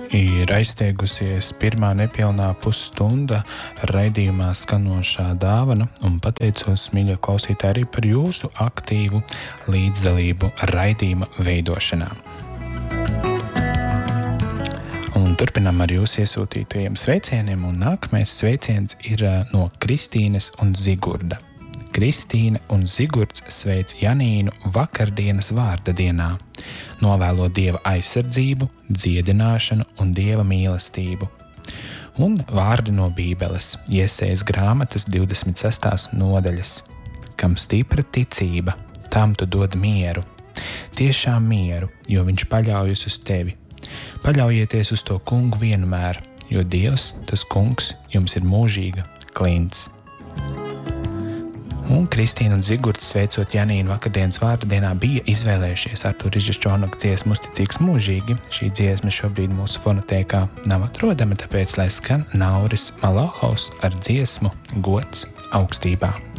Ir aizsteigusies pirmā nepilnā pusstunda raidījumā skanošā dāvana, un pateicos, mīļie klausītāji, arī par jūsu aktīvu līdzdalību raidījuma veidošanā. Un turpinām ar jūsu iesūtītajiem sveicieniem, un nākamais sveiciens ir no Kristīnes un Zigurda. Kristīne un Zigurds sveic Janīnu vakardienas vārda dienā, novēlo Dieva aizsardzību, dziedināšanu un Dieva mīlestību. Un vārdi no Bībeles, Jesejas grāmatas 26. nodaļas. Kam stipra ticība, tam tu dod mieru. Tiešām mieru, jo viņš paļaujas uz tevi. Paļaujieties uz to kungu vienmēr, jo Dievs, tas kungs, jums ir mūžīga klints. Un Kristīna un Zigurds sveicot Janīnu vakardienas vārda dienā bija izvēlējušies Artūra Rižašķonaka dziesmu Uzticīgs mūžīgi. Šī dziesma šobrīd mūsu fonotēkā nav atrodama, tāpēc lai skan Nauris Malahovs ar dziesmu Gods augstībā.